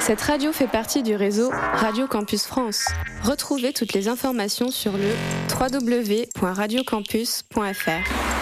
Cette radio fait partie du réseau Radio Campus France. Retrouvez toutes les informations sur le www.radiocampus.fr.